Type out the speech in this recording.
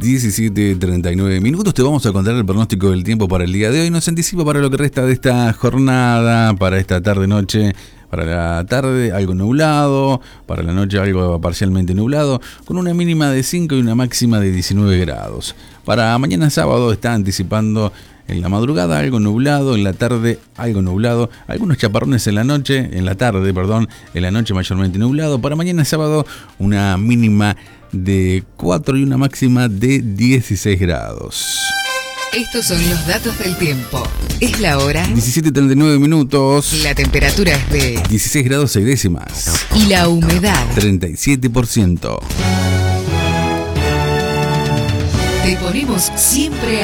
17:39 minutos. Te vamos a contar el pronóstico del tiempo para el día de hoy. Nos anticipa para lo que resta de esta jornada, para esta tarde-noche. Para la tarde algo nublado, para la noche algo parcialmente nublado, con una mínima de 5 y una máxima de 19 grados. Para mañana sábado está anticipando en la madrugada algo nublado, en la tarde algo nublado, algunos chaparrones en la noche mayormente nublado. Para mañana sábado una mínima de 4 y una máxima de 16 grados. Estos son los datos del tiempo. Es la hora 17:39 minutos. La temperatura es de 16 grados 6 décimas. Y la humedad 37%. Te ponemos siempre